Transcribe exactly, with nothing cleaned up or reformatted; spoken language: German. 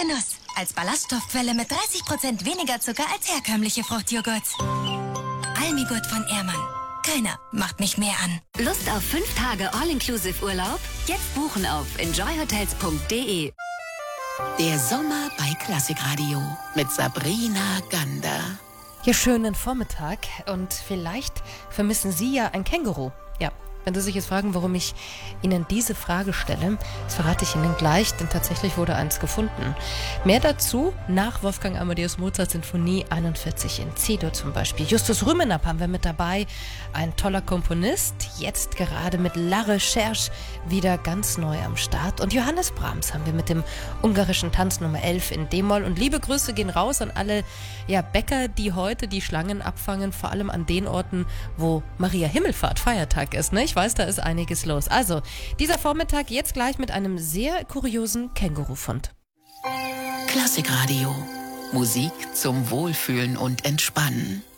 Genuss. Als Ballaststoffquelle mit dreißig Prozent weniger Zucker als herkömmliche Fruchtjoghurts. Almigurt von Ehrmann. Keiner macht mich mehr an. Lust auf fünf Tage All-Inclusive-Urlaub? Jetzt buchen auf enjoy hotels punkt de. Der Sommer bei Klassikradio mit Sabrina Gander. Ja, schönen Vormittag. Und vielleicht vermissen Sie ja ein Känguru. Ja, wenn Sie sich jetzt fragen, warum ich Ihnen diese Frage stelle, das verrate ich Ihnen gleich, denn tatsächlich wurde eins gefunden. Mehr dazu nach Wolfgang Amadeus Mozart Sinfonie einundvierzig in C-Dur zum Beispiel. Justus Rümenapp haben wir mit dabei, ein toller Komponist, jetzt gerade mit La Recherche wieder ganz neu am Start. Und Johannes Brahms haben wir mit dem ungarischen Tanz Nummer elf in D-Moll. Und liebe Grüße gehen raus an alle ja, Bäcker, die heute die Schlangen abfangen, vor allem an den Orten, wo Maria Himmelfahrt Feiertag ist. Ne? Ich weiß, da ist einiges los. Also, dieser Vormittag jetzt gleich mit einem sehr kuriosen Kängurufund. Klassikradio. Musik zum Wohlfühlen und Entspannen.